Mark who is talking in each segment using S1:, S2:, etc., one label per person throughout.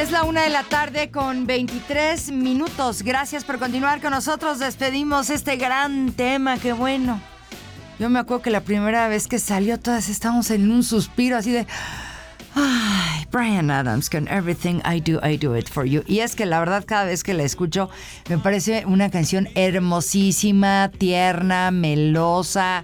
S1: Es la 1:23 p.m. Gracias por continuar con nosotros. Despedimos este gran tema, qué bueno. Yo me acuerdo que la primera vez que salió todas estábamos en un suspiro así de... Ay, Bryan Adams con Everything I Do It For You. Y es que la verdad cada vez que la escucho me parece una canción hermosísima, tierna, melosa.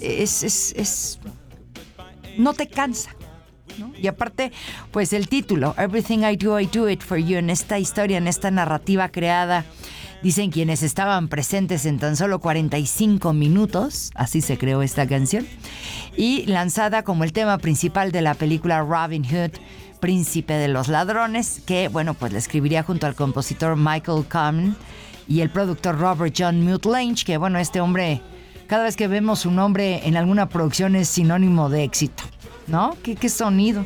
S1: No te cansa, ¿no? Y aparte, pues el título, Everything I Do It For You, en esta historia, en esta narrativa creada, dicen quienes estaban presentes en tan solo 45 minutos, así se creó esta canción, y lanzada como el tema principal de la película Robin Hood, Príncipe de los Ladrones, que, bueno, pues la escribiría junto al compositor Michael Kamen y el productor Robert John Muthlange, que, bueno, este hombre, cada vez que vemos su nombre en alguna producción es sinónimo de éxito, ¿no? ¿Qué sonido?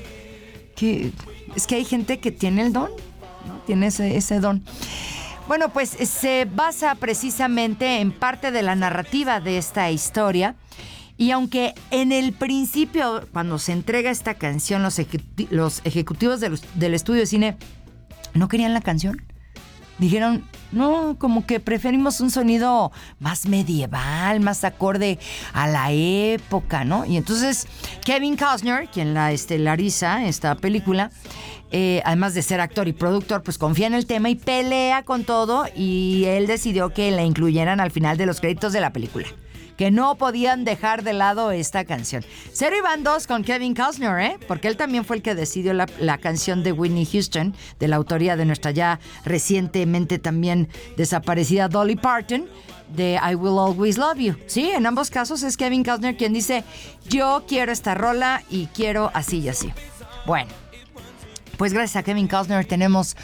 S1: Es que hay gente que tiene el don, ¿no? Tiene ese don. Bueno, pues se basa precisamente en parte de la narrativa de esta historia. Y aunque en el principio, cuando se entrega esta canción, los ejecutivos del estudio de cine no querían la canción. Dijeron, no, como que preferimos un sonido más medieval, más acorde a la época, ¿no? Y entonces Kevin Costner, quien la estelariza esta película, además de ser actor y productor, pues confía en el tema y pelea con todo, y él decidió que la incluyeran al final de los créditos de la película, que no podían dejar de lado esta canción. 0 y van 2 con Kevin Costner, porque él también fue el que decidió la canción de Whitney Houston, de la autoría de nuestra ya recientemente también desaparecida Dolly Parton, de I Will Always Love You. Sí, en ambos casos es Kevin Costner quien dice, yo quiero esta rola y quiero así y así. Bueno, pues gracias a Kevin Costner tenemos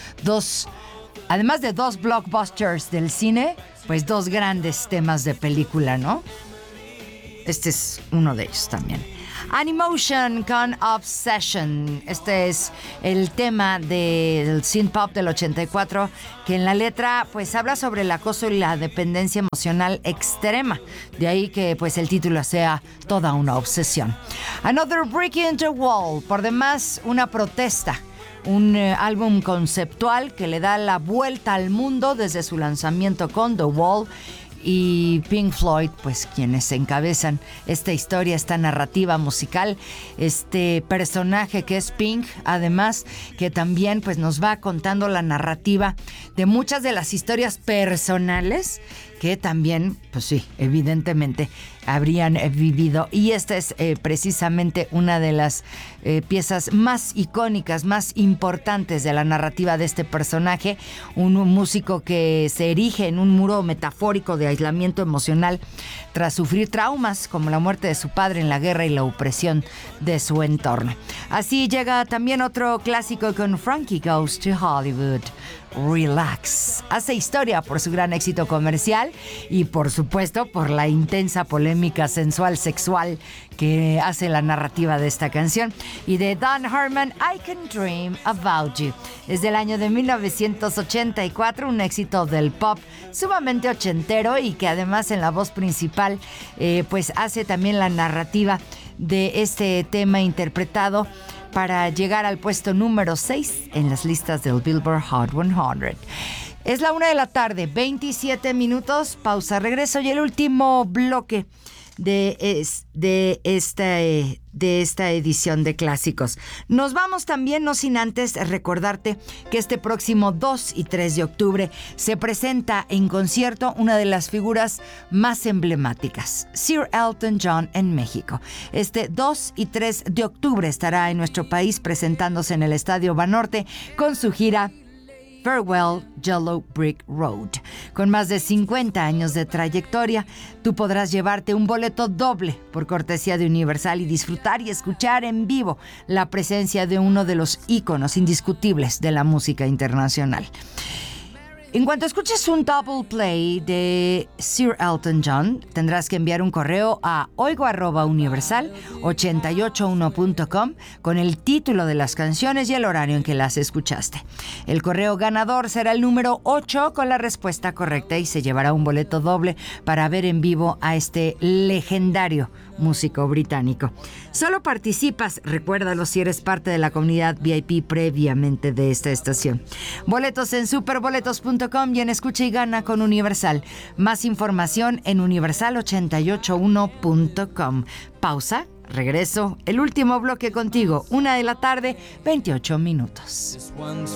S1: además de dos blockbusters del cine, pues dos grandes temas de película, ¿no? Este es uno de ellos también. Animotion con Obsession. Este es el tema del synth pop del 84, que en la letra pues habla sobre el acoso y la dependencia emocional extrema. De ahí que pues el título sea toda una obsesión. Another Brick in the Wall. Por demás, una protesta. Un álbum conceptual que le da la vuelta al mundo desde su lanzamiento con The Wall y Pink Floyd, pues quienes encabezan esta historia, esta narrativa musical, este personaje que es Pink, además que también pues nos va contando la narrativa de muchas de las historias personales que también, pues sí, evidentemente habrían vivido. Y esta es precisamente una de las piezas más icónicas, más importantes de la narrativa de este personaje, un músico que se erige en un muro metafórico de aislamiento emocional tras sufrir traumas como la muerte de su padre en la guerra y la opresión de su entorno. Así llega también otro clásico con Frankie Goes to Hollywood. Relax. Hace historia por su gran éxito comercial y por supuesto por la intensa polémica sensual sexual que hace la narrativa de esta canción. Y de Dan Harmon, I Can Dream About You. Es del año de 1984, un éxito del pop sumamente ochentero y que además en la voz principal pues hace también la narrativa de este tema interpretado para llegar al puesto número 6 en las listas del Billboard Hot 100. Es la 1:27 p.m. Pausa, regreso y el último bloque de esta edición de Clásicos. Nos vamos también, no sin antes recordarte que este próximo 2 y 3 de octubre se presenta en concierto una de las figuras más emblemáticas, Sir Elton John en México. Este 2 y 3 de octubre estará en nuestro país presentándose en el Estadio Banorte con su gira Farewell Yellow Brick Road. Con más de 50 años de trayectoria, tú podrás llevarte un boleto doble por cortesía de Universal y disfrutar y escuchar en vivo la presencia de uno de los íconos indiscutibles de la música internacional. En cuanto escuches un double play de Sir Elton John, tendrás que enviar un correo a oigo@universal881.com con el título de las canciones y el horario en que las escuchaste. El correo ganador será el número 8 con la respuesta correcta y se llevará un boleto doble para ver en vivo a este legendario músico británico. Solo participas, recuérdalo si eres parte de la comunidad VIP previamente de esta estación. Boletos en superboletos.com y en Escucha y Gana con Universal. Más información en universal881.com. Pausa. Regreso, el último bloque contigo, 1:00 p.m, 28 minutos.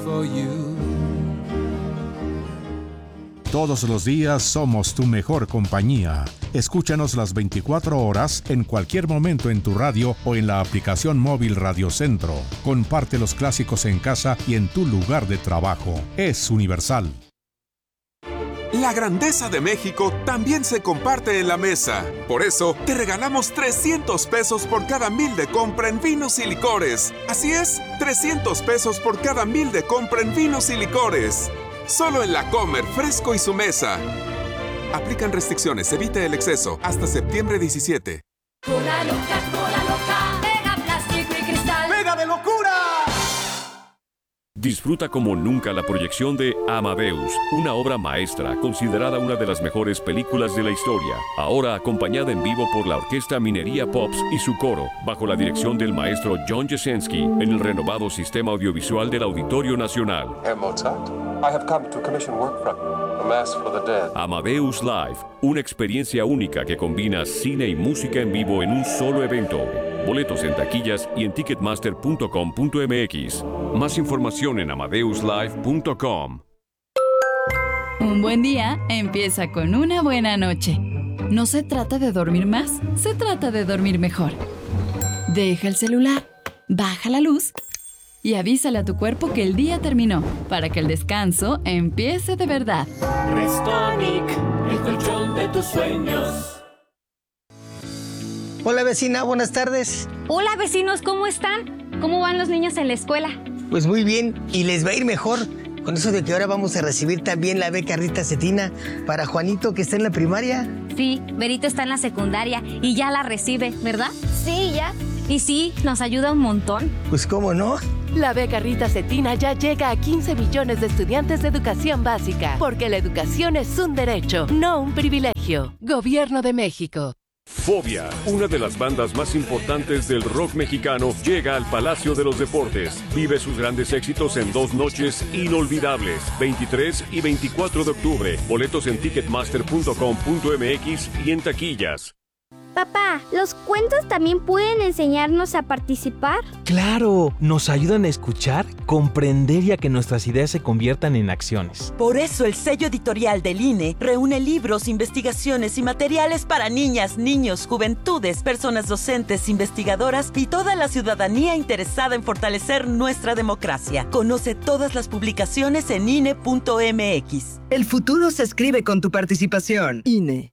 S2: Todos los días somos tu mejor compañía. Escúchanos las 24 horas en cualquier momento en tu radio o en la aplicación móvil Radio Centro. Comparte los clásicos en casa y en tu lugar de trabajo. Es Universal.
S3: La grandeza de México también se comparte en la mesa. Por eso, te regalamos 300 pesos por cada 1,000 de compra en vinos y licores. Así es, 300 pesos por cada 1,000 de compra en vinos y licores. Solo en La Comer, Fresco y Su Mesa. Aplican restricciones, evite el exceso. Hasta septiembre 17.
S4: Cola loca, pega plástico y cristal.
S5: ¡Pega de locura!
S6: Disfruta como nunca la proyección de Amadeus, una obra maestra considerada una de las mejores películas de la historia. Ahora acompañada en vivo por la Orquesta Minería Pops y su coro, bajo la dirección del maestro John Jasenski, en el renovado sistema audiovisual del Auditorio Nacional.
S7: Herr Mozart, I have come to commission work from you, A Mass for the Dead.
S6: Amadeus Live, una experiencia única que combina cine y música en vivo en un solo evento. Boletos en taquillas y en ticketmaster.com.mx. Más información en amadeuslive.com.
S8: Un buen día empieza con una buena noche. No se trata de dormir más, se trata de dormir mejor. Deja el celular, baja la luz y avísale a tu cuerpo que el día terminó, para que el descanso empiece de verdad.
S9: Restonic, el colchón de tus sueños.
S5: Hola vecina, buenas tardes.
S10: Hola vecinos, ¿cómo están? ¿Cómo van los niños en la escuela?
S5: Pues muy bien, y les va a ir mejor con eso de que ahora vamos a recibir también la beca Rita Cetina para Juanito, que está en la primaria.
S10: Sí, Berito está en la secundaria y ya la recibe, ¿verdad?
S11: Sí, ya.
S10: Y sí, nos ayuda un montón.
S5: Pues cómo no.
S12: La beca Rita Cetina ya llega a 15 millones de estudiantes de educación básica, porque la educación es un derecho, no un privilegio. Gobierno de México.
S6: Fobia, una de las bandas más importantes del rock mexicano, llega al Palacio de los Deportes. Vive sus grandes éxitos en 2 noches inolvidables, 23 y 24 de octubre. Boletos en ticketmaster.com.mx y en taquillas.
S11: Papá, ¿los cuentos también pueden enseñarnos a participar?
S13: ¡Claro! Nos ayudan a escuchar, comprender y a que nuestras ideas se conviertan en acciones.
S14: Por eso el sello editorial del INE reúne libros, investigaciones y materiales para niñas, niños, juventudes, personas docentes, investigadoras y toda la ciudadanía interesada en fortalecer nuestra democracia. Conoce todas las publicaciones en INE.mx.
S15: El futuro se escribe con tu participación. INE.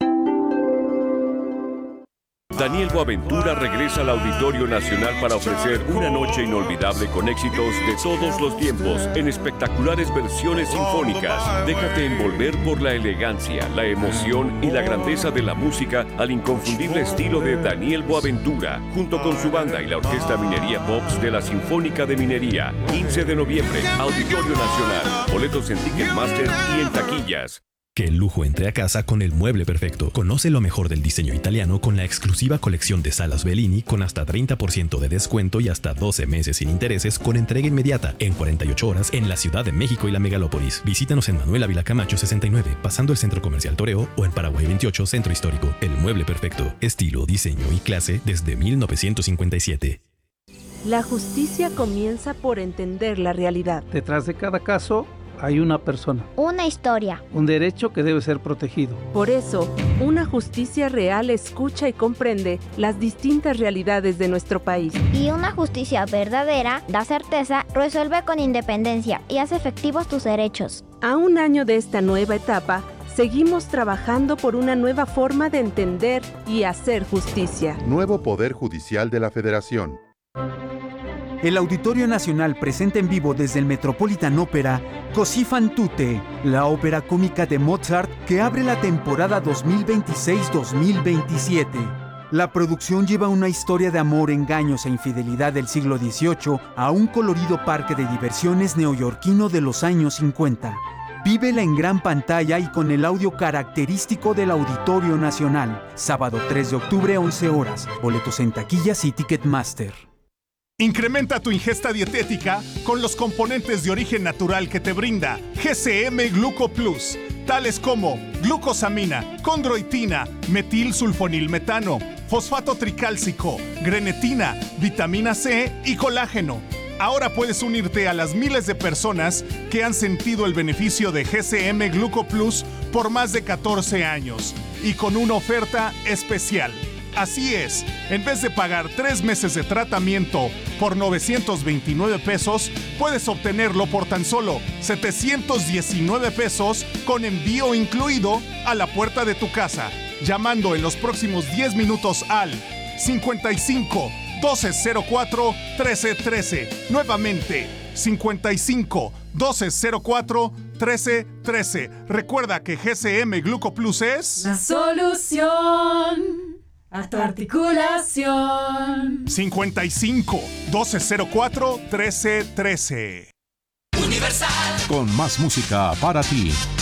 S6: Daniel Boaventura regresa al Auditorio Nacional para ofrecer una noche inolvidable con éxitos de todos los tiempos en espectaculares versiones sinfónicas. Déjate envolver por la elegancia, la emoción y la grandeza de la música al inconfundible estilo de Daniel Boaventura, junto con su banda y la Orquesta Minería Pops de la Sinfónica de Minería. 15 de noviembre, Auditorio Nacional. Boletos en Ticketmaster y en taquillas.
S16: Que el lujo entre a casa con el mueble perfecto. Conoce lo mejor del diseño italiano con la exclusiva colección de salas Bellini con hasta 30% de descuento y hasta 12 meses sin intereses con entrega inmediata en 48 horas en la Ciudad de México y la megalópolis. Visítanos en Manuel Ávila Camacho 69, pasando el Centro Comercial Toreo, o en Paraguay 28, Centro Histórico. El mueble perfecto. Estilo, diseño y clase desde 1957.
S17: La justicia comienza por entender la realidad.
S18: Detrás de cada caso hay una persona.
S11: Una historia.
S18: Un derecho que debe ser protegido.
S17: Por eso, una justicia real escucha y comprende las distintas realidades de nuestro país.
S11: Y una justicia verdadera da certeza, resuelve con independencia y hace efectivos tus derechos.
S17: A un año de esta nueva etapa, seguimos trabajando por una nueva forma de entender y hacer justicia.
S19: Nuevo Poder Judicial de la Federación.
S20: El Auditorio Nacional presenta en vivo desde el Metropolitan Opera Così fan tutte, la ópera cómica de Mozart que abre la temporada 2026-2027. La producción lleva una historia de amor, engaños e infidelidad del siglo XVIII a un colorido parque de diversiones neoyorquino de los años 50. Vívela en gran pantalla y con el audio característico del Auditorio Nacional. Sábado 3 de octubre, 11 horas. Boletos en taquillas y Ticketmaster.
S21: Incrementa tu ingesta dietética con los componentes de origen natural que te brinda GCM Gluco Plus, tales como glucosamina, condroitina, metilsulfonilmetano, fosfato tricálcico, grenetina, vitamina C y colágeno. Ahora puedes unirte a las miles de personas que han sentido el beneficio de GCM Gluco Plus por más de 14 años y con una oferta especial. Así es, en vez de pagar 3 meses de tratamiento por 929 pesos, puedes obtenerlo por tan solo 719 pesos con envío incluido a la puerta de tu casa, llamando en los próximos 10 minutos al 55 1204 1313. Nuevamente, 55 1204 1313. Recuerda que GCM Gluco Plus es
S8: la solución a tu articulación.
S21: 55 1204 1313.
S2: Con más música para ti.